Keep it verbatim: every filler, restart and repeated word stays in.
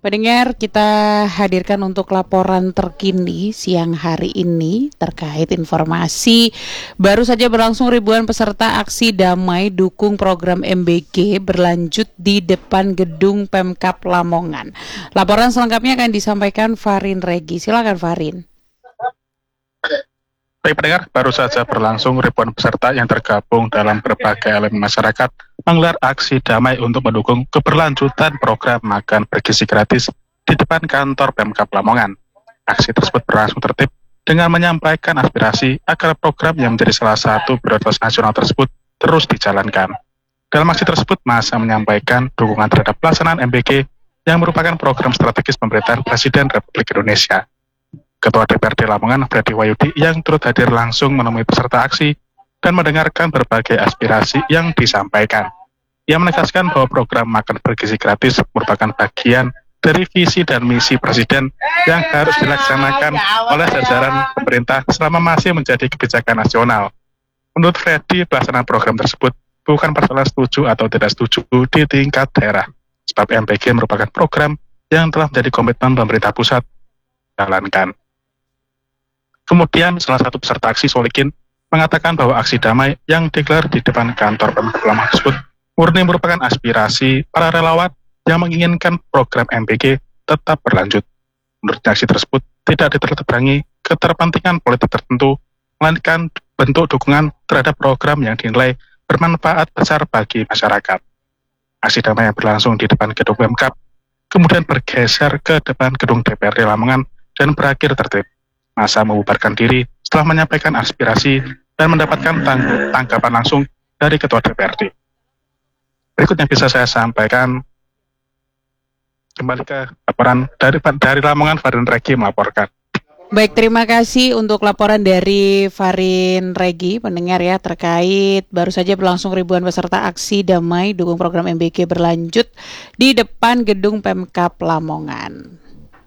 Pendengar, kita hadirkan untuk laporan terkini siang hari ini terkait informasi baru saja berlangsung ribuan peserta aksi damai dukung program M B G berlanjut di depan gedung Pemkab Lamongan. Laporan selengkapnya akan disampaikan Farin Regi. Silakan Farin. Baik pendengar, baru saja berlangsung ribuan peserta yang tergabung dalam berbagai elemen masyarakat menggelar aksi damai untuk mendukung keberlanjutan program makan bergizi gratis di depan kantor Pemkab Lamongan. Aksi tersebut berlangsung tertib dengan menyampaikan aspirasi agar program yang menjadi salah satu prioritas nasional tersebut terus dijalankan. Dalam aksi tersebut, massa menyampaikan dukungan terhadap pelaksanaan M B G yang merupakan program strategis pemerintahan Presiden Republik Indonesia. Ketua D P R D Lamongan, Freddy Wayudi, yang turut hadir langsung menemui peserta aksi dan mendengarkan berbagai aspirasi yang disampaikan. Ia menegaskan bahwa program makan bergizi gratis merupakan bagian dari visi dan misi Presiden yang harus dilaksanakan oleh jajaran pemerintah selama masih menjadi kebijakan nasional. Menurut Freddy, pelaksanaan program tersebut bukan persoalan setuju atau tidak setuju di tingkat daerah, sebab M B G merupakan program yang telah menjadi komitmen pemerintah pusat jalankan. Kemudian salah satu peserta aksi Solikin mengatakan bahwa aksi damai yang digelar di depan kantor Pemkab Lamongan tersebut murni merupakan aspirasi para relawan yang menginginkan program M B G tetap berlanjut. Menurut aksi tersebut tidak ditertebangi keterpentingan politik tertentu, melainkan bentuk dukungan terhadap program yang dinilai bermanfaat besar bagi masyarakat. Aksi damai yang berlangsung di depan gedung Pemkab kemudian bergeser ke depan gedung D P R D Lamongan dan berakhir tertib. Massa membubarkan diri setelah menyampaikan aspirasi dan mendapatkan tang- tanggapan langsung dari Ketua D P R D. Berikut yang bisa saya sampaikan, kembali ke laporan dari, dari Lamongan, Farin Regi melaporkan. Baik, terima kasih untuk laporan dari Farin Regi, pendengar ya, terkait baru saja berlangsung ribuan peserta aksi damai dukung program M B G berlanjut di depan gedung Pemkab Lamongan.